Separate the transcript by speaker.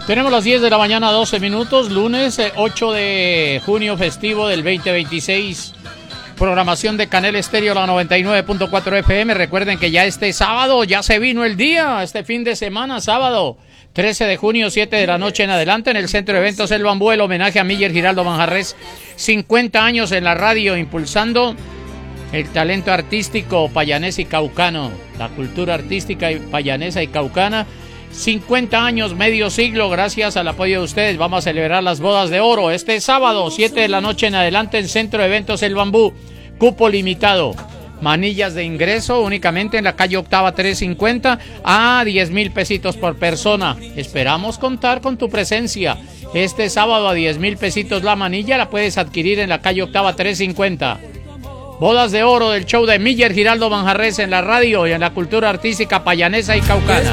Speaker 1: Tenemos las 10 de la mañana, 12 minutos, lunes 8 de junio, festivo del 2026. Programación de Canal Estéreo, la 99.4 FM. Recuerden que ya este sábado ya se vino el día, este fin de semana, sábado 13 de junio, 7 de la noche en adelante, en el Centro de Eventos El Bambú, el homenaje a Miller Giraldo Manjarres. 50 años en la radio, impulsando el talento artístico payanés y caucano, la cultura artística payanesa y caucana. 50 años, medio siglo, gracias al apoyo de ustedes. Vamos a celebrar las bodas de oro este sábado, 7 de la noche en adelante, en Centro de Eventos El Bambú. Cupo limitado. Manillas de ingreso únicamente en la calle Octava 350 a 10,000 pesitos por persona. Esperamos contar con tu presencia. Este sábado a 10,000 pesitos la manilla, la puedes adquirir en la calle Octava 350. Bodas de oro del show de Miller Giraldo Manjarres en la radio y en la cultura artística payanesa y caucana.